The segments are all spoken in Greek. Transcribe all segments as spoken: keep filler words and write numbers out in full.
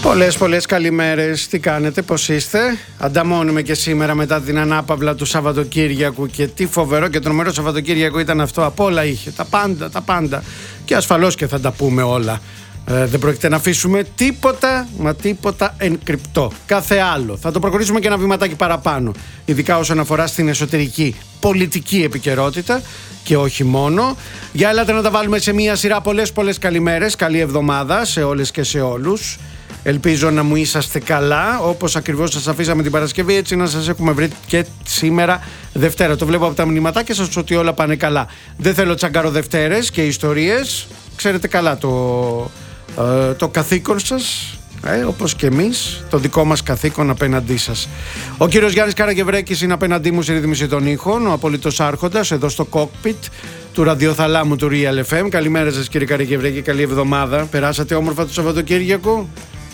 Πολλές πολλές καλημέρες, τι κάνετε, πώς είστε? Ανταμώνουμε και σήμερα μετά την ανάπαυλα του Σαββατοκύριακου και τι φοβερό και τρομερό Σαββατοκύριακο ήταν αυτό, απ' όλα είχε, τα πάντα, τα πάντα και ασφαλώς και θα τα πούμε όλα. Ε, δεν πρόκειται να αφήσουμε τίποτα, μα τίποτα εν κρυπτό. Κάθε άλλο. Θα το προχωρήσουμε και ένα βηματάκι παραπάνω. Ειδικά όσον αφορά στην εσωτερική πολιτική επικαιρότητα και όχι μόνο. Για έλατε να τα βάλουμε σε μία σειρά. Πολλές πολλές καλημέρες. Καλή εβδομάδα σε όλες και σε όλους. Ελπίζω να μου είσαστε καλά, όπως ακριβώς σας αφήσαμε την Παρασκευή, έτσι να σας έχουμε βρει και σήμερα Δευτέρα. Το βλέπω από τα μηνυματάκια σας ότι όλα πάνε καλά. Δεν θέλω τσαγκαροδευτέρες και ιστορίες. Ξέρετε καλά το, ε, το καθήκον σας, ε, όπως και εμείς, το δικό μας καθήκον απέναντί σας. Ο κύριος Γιάννης Καραγευρέκης είναι απέναντί μου στη ρύθμιση των ήχων, ο απολύτως άρχοντας εδώ στο cockpit του ραδιοθαλάμου του Real εφ εμ. Καλημέρα σας κύριε Καραγευρέκη, καλή εβδομάδα. Περάσατε όμορφα το Σαββατοκύριακο?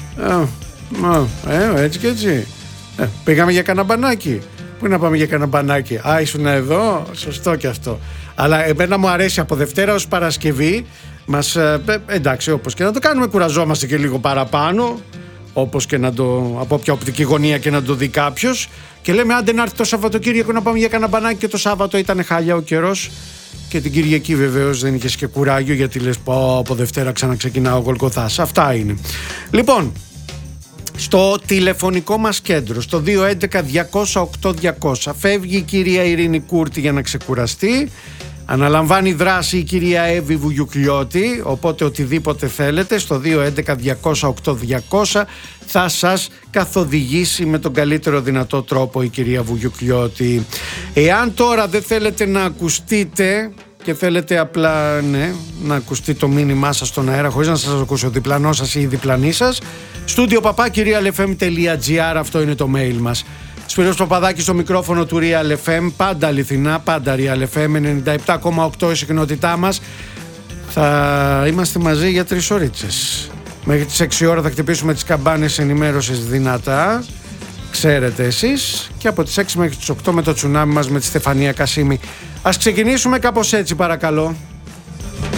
Ε, έτσι και έτσι. Ε, πήγαμε για κανένα μπανάκι. Πού να πάμε για κανένα μπανάκι? Α, ήσουν εδώ, σωστό και αυτό. Αλλά εμένα μου αρέσει από Δευτέρα ως Παρασκευή. Μας, ε, εντάξει, όπως και να το κάνουμε, κουραζόμαστε και λίγο παραπάνω. Όπως και να το, από όποια οπτική γωνία και να το δει κάποιος. Και λέμε άντε να έρθει το Σαββατοκύριακο να πάμε για κανένα μπανάκι. Και το Σάββατο ήταν χάλια ο καιρός. Και την Κυριακή βεβαίως δεν είχες και κουράγιο, γιατί λες πω από Δευτέρα ξαναξεκινάω Γολγοθάς. Αυτά είναι. Λοιπόν, στο τηλεφωνικό μας κέντρο, στο δύο έντεκα διακόσια οκτώ διακόσια, φεύγει η κυρία Ειρήνη Κούρτη για να ξεκουραστεί. Αναλαμβάνει δράση η κυρία Εύη Βουγιουκλιώτη, οπότε οτιδήποτε θέλετε στο δύο έντεκα διακόσια οκτώ διακόσια θα σας καθοδηγήσει με τον καλύτερο δυνατό τρόπο η κυρία Βουγιουκλιώτη. Εάν τώρα δεν θέλετε να ακουστείτε και θέλετε απλά ναι, να ακουστεί το μήνυμά σας στον αέρα χωρίς να σας ακούσει ο διπλανός σας ή η διπλανή σας, στούντιο παπά κυριαλεφm τελεία τζι άρ, αυτό είναι το mail μας. Σπύρος Παπαδάκης στο μικρόφωνο του Real εφ εμ, πάντα αληθινά, πάντα Real εφ εμ, ενενήντα επτά κόμμα οκτώ η συχνότητά μας. Θα είμαστε μαζί για τρεις ωρίτσες. Μέχρι τις έξι ώρα θα χτυπήσουμε τις καμπάνες ενημέρωσης δυνατά, ξέρετε εσείς, και από τις έξι μέχρι τις οκτώ με το τσουνάμι μας με τη Στεφανία Κασίμη. Ας ξεκινήσουμε κάπως έτσι παρακαλώ.